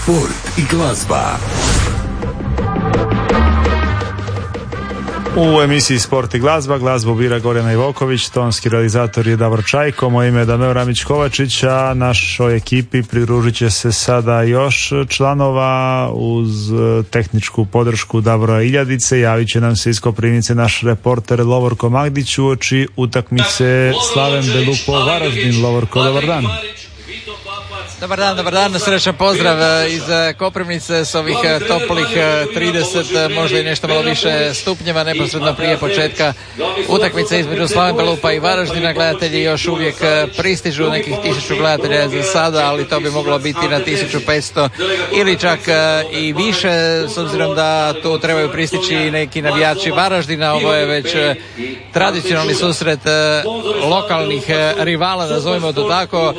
Sport i glazba. U emisiji Sport i glazba, glazbu bira Gorjana Ivoković, tonski realizator je Davor Čajko, moje ime je Dameo Ramić-Kovačić, a našoj ekipi pridružit će se sada još članova uz tehničku podršku Davora Iljadice. Javit će nam se iz Koprivnice naš reporter Lovorko Magdić uoči utakmice Slaven Belupo Varaždin. Lovorko, dobar dan. Dobar dan, srećan pozdrav iz Koprivnice s ovih toplih 30, možda i nešto malo više stupnjeva neposredno prije početka utakmice između Slaven Belupa i Varaždina. Gledatelji još uvijek pristižu, nekih 1000 gledatelja za sada, ali to bi moglo biti na 1500 ili čak i više, s obzirom da tu trebaju pristići neki navijači Varaždina. Ovo je već tradicionalni susret lokalnih rivala, nazovimo to tako.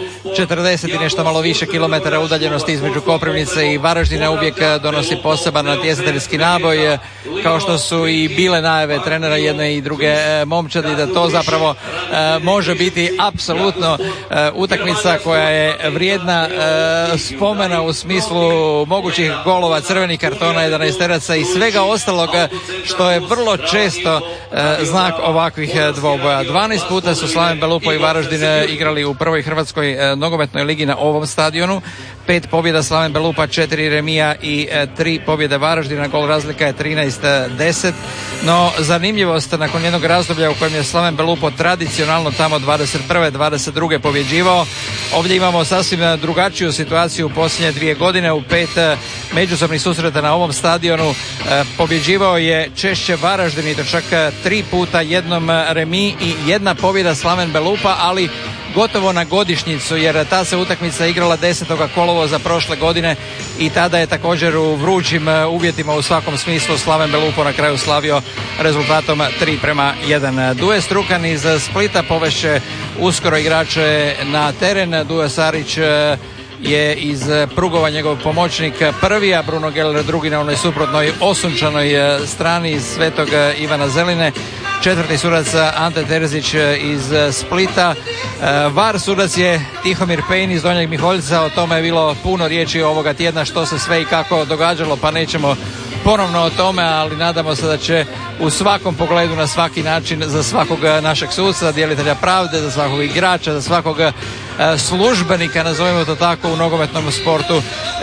40 i nešto malo više kilometara udaljenosti između Koprivnice i Varaždina uvijek donosi poseban natjecateljski naboj, kao što su i bile najave trenera jedne i druge momčadi, da to zapravo može biti apsolutno utakmica koja je vrijedna spomena u smislu mogućih golova, crvenih kartona, 11-teraca i svega ostalog što je vrlo često znak ovakvih dvoboja. 12 puta su Slaven Belupo i Varaždin igrali u prvoj hrvatskoj nogometnoj ligi na ovom stadionu. 5 pobjeda Slaven Belupa, 4 remija i 3 pobjede Varaždina. Gol razlika je 13-10. No zanimljivost, nakon jednog razdoblja u kojem je Slaven Belupo tradicionalno tamo 21. 22. pobjeđivao, ovdje imamo sasvim drugačiju situaciju u posljednje 2 godine. U 5 međusobnih susreta na ovom stadionu pobjeđivao je češće Varaždin, i to čak 3 puta, jednom remi i 1 pobjeda Slaven Belupa, ali gotovo na godišnjicu, jer ta se utakmica igrala 10. kolovoza prošle godine i tada je također u vrućim uvjetima u svakom smislu Slaven Belupo na kraju slavio rezultatom 3:1. Duje Strukan iz Splita povešće uskoro igrače na teren. Duje Sarić je iz Prugova njegov pomoćnik prvi, a Bruno Geller drugi na onoj suprotnoj osunčanoj strani iz Svetog Ivana Zeline. Četvrti sudac Ante Terzić iz Splita. VAR sudac je Tihomir Pejn iz Donjeg Miholjca. O tome je bilo puno riječi ovoga tjedna, što se sve i kako događalo, pa nećemo ponovno o tome, ali nadamo se da će u svakom pogledu, na svaki način, za svakog našeg suca, djelitelja pravde, za svakog igrača, za svakog službenika, nazovimo to tako, u nogometnom sportu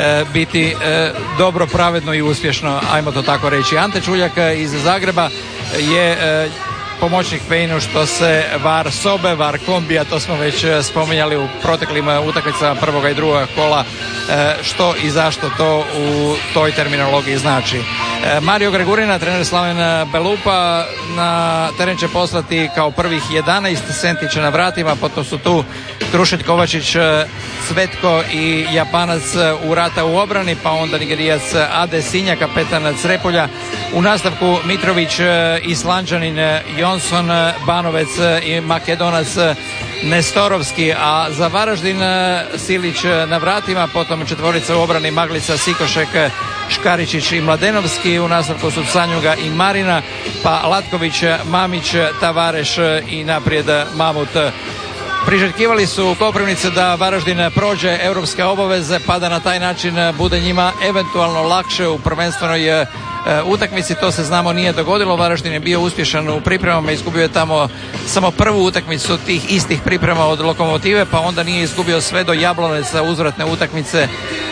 biti dobro, pravedno i uspješno, ajmo to tako reći. Ante Čuljak iz Zagreba je pomoćnik Pejnu što se VAR sobe, VAR kombija, to smo već spominjali u proteklim utakmicama prvoga i drugoga kola, što i zašto to u toj terminologiji znači. Mario Gregurina, trener Slaven Belupa, na teren će poslati kao prvih 11 Sentića na vratima, potom su tu Krušelj Kovačić, Cvetko i Japanac Urata u obrani, pa onda Nigerijac Ade Sinja, kapetan Crepolja. U nastavku Mitrović, Islanđanin Jonson, Banovec i Makedonac Nestorovski, a za Varaždin Silić na vratima, potom četvorica u obrani Maglica, Sikošek, Škaričić i Mladenovski. U nastavku su Sanjuga i Marina, pa Latković, Mamić, Tavareš i naprijed Mamut. Priželjkivali su u Koprivnici da Varaždin prođe europske obaveze, pa da na taj način bude njima eventualno lakše u prvenstvenoj utakmici. To se, znamo, nije dogodilo. Varaždin je bio uspješan u pripremama, izgubio je tamo samo prvu utakmicu tih istih priprema od Lokomotive, pa onda nije izgubio sve do Jabloneca, uzvratne utakmice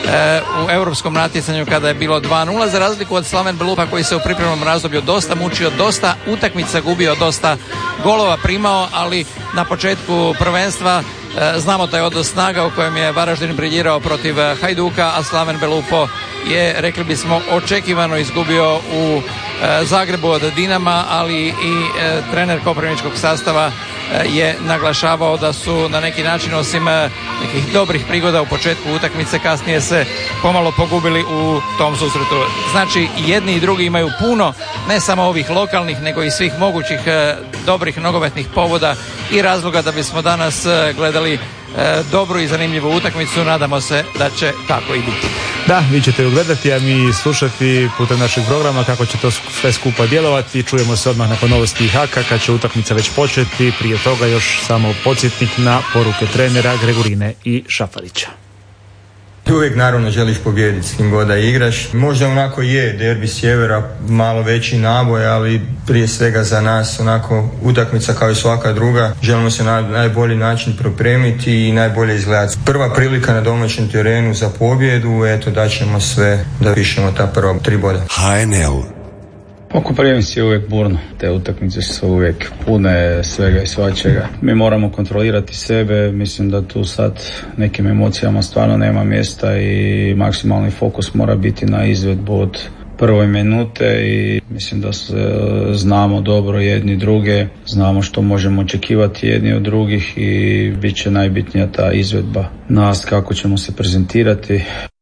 u europskom natjecanju kada je bilo 2:0, za razliku od Slaven Belupa koji se u pripremnom razdoblju dosta mučio, dosta utakmica gubio, dosta golova primao, ali na početku prvenstva znamo taj odnos snaga u kojem je Varaždin briljirao protiv Hajduka, a Slaven Belupo je, rekli bismo, očekivano izgubio u Zagrebu od Dinama, ali i trener koprivničkog sastava je naglašavao da su na neki način, osim nekih dobrih prigoda u početku utakmice, kasnije se pomalo pogubili u tom susretu. Znači, jedni i drugi imaju puno, ne samo ovih lokalnih, nego i svih mogućih dobrih nogometnih povoda i razloga da bismo danas gledali dobru i zanimljivu utakmicu. Nadamo se da će tako i biti. Da, vi ćete ju gledati, a mi slušati putem našeg programa kako će to sve skupa djelovati. Čujemo se odmah nakon novosti HAK-a kad će utakmica već početi. Prije toga još samo podsjetnik na poruke trenera Gregurine i Šafarića. Ti uvijek naravno želiš pobijediti s kim god da igraš. Možda onako je derbi sjevera malo veći naboj, ali prije svega za nas onako utakmica kao i svaka druga. Želimo se na najbolji način pripremiti i najbolje izgledati. Prva prilika na domaćem terenu za pobjedu, eto daćemo sve da pišemo ta prva 3 boda. HNL. Oko prvenstva je uvijek burno, te utakmice su uvijek pune svega i svačega. Mi moramo kontrolirati sebe, mislim da tu sad nekim emocijama stvarno nema mjesta i maksimalni fokus mora biti na izvedbu od prve minute i mislim da znamo dobro jedni druge, znamo što možemo očekivati jedni od drugih i bit će najbitnija ta izvedba nas, kako ćemo se prezentirati.